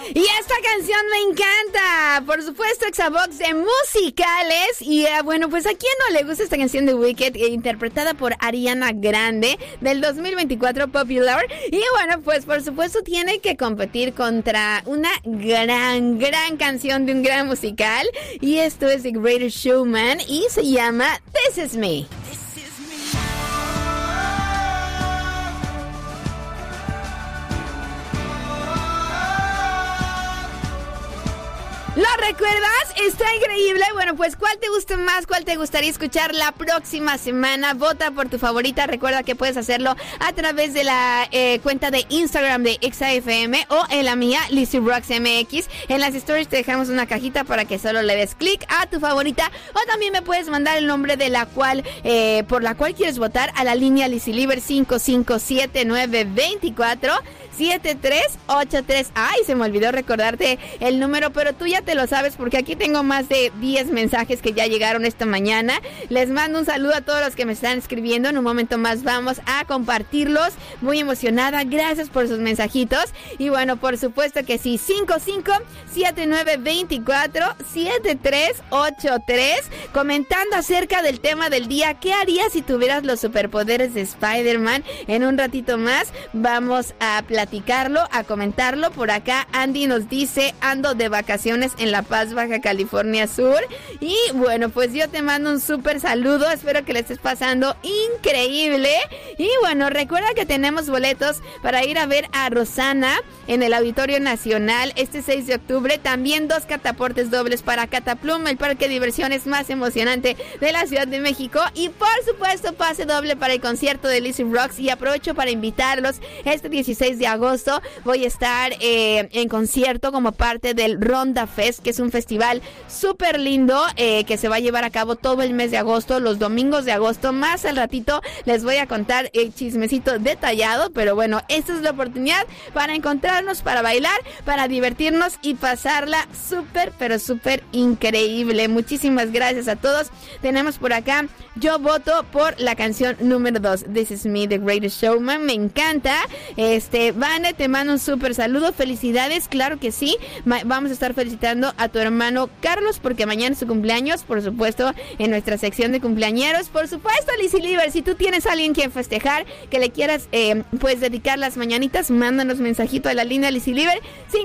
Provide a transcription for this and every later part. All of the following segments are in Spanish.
Y esta canción me encanta. Por supuesto, Exavox de musicales. Y bueno, pues a quién no le gusta esta canción de Wicked, interpretada por Ariana Grande, del 2024 Popular. Y bueno, pues por supuesto tiene que competir contra una gran canción de un gran musical. Y esto es The Greatest Showman y se llama This Is Me. ¿Lo recuerdas? Está increíble. Bueno, pues ¿cuál te gusta más? ¿Cuál te gustaría escuchar la próxima semana? Vota por tu favorita. Recuerda que puedes hacerlo a través de la cuenta de Instagram de XAFM o en la mía, LizzyRocksMX. En las stories te dejamos una cajita para que solo le des clic a tu favorita. O también me puedes mandar el nombre de la cual por la cual quieres votar a la línea LizzyLiber 5579247383. Ay, se me olvidó recordarte el número, pero tú ya te lo sabes porque aquí tengo más de 10 mensajes que ya llegaron esta mañana. Les mando un saludo a todos los que me están escribiendo. En un momento más vamos a compartirlos. Muy emocionada, gracias por sus mensajitos. Y bueno, por supuesto que sí, 5579247383, comentando acerca del tema del día. ¿Qué harías si tuvieras los superpoderes de Spider-Man? En un ratito más vamos a platicarlo, a comentarlo. Por acá Andy nos dice: ando de vacaciones en La Paz, Baja California Sur. Y bueno, pues yo te mando un súper saludo. Espero que le estés pasando increíble. Y bueno, recuerda que tenemos boletos para ir a ver a Rosana en el Auditorio Nacional este 6 de octubre. También 2 cataportes dobles para Cataplum, el parque de diversiones más emocionante de la Ciudad de México. Y por supuesto, pase doble para el concierto de Lizzy Rocks. Y aprovecho para invitarlos. Este 16 de agosto voy a estar en concierto como parte del Ronda Fest, que es un festival súper lindo que se va a llevar a cabo todo el mes de agosto, los domingos de agosto. Más al ratito les voy a contar el chismecito detallado, pero bueno, esta es la oportunidad para encontrarnos, para bailar, para divertirnos y pasarla súper, pero súper increíble. Muchísimas gracias a todos. Tenemos por acá: yo voto por la canción número 2, This Is Me, The Greatest Showman. Me encanta. Vane, te mando un súper saludo. Felicidades, claro que sí. Vamos a estar felicitando a tu hermano Carlos porque mañana es su cumpleaños, por supuesto, en nuestra sección de cumpleañeros. Por supuesto, LizzyLiber, si tú tienes a alguien quien festejar, que le quieras pues dedicar las mañanitas, mándanos mensajito a la línea LizzyLiber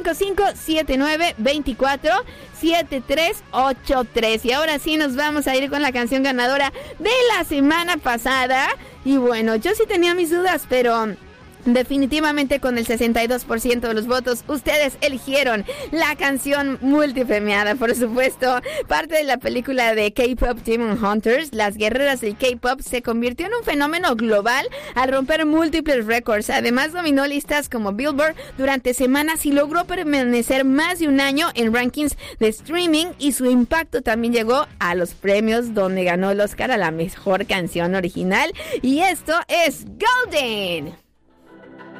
5579247383. Y ahora sí nos vamos a ir con la canción ganadora de la semana pasada. Y bueno, yo sí tenía mis dudas, pero definitivamente con el 62% de los votos ustedes eligieron la canción multipremiada, por supuesto, parte de la película de K-Pop Demon Hunters. Las guerreras del K-Pop se convirtió en un fenómeno global al romper múltiples récords. Además dominó listas como Billboard durante semanas y logró permanecer más de un año en rankings de streaming, y su impacto también llegó a los premios, donde ganó el Oscar a la mejor canción original. Y esto es Golden.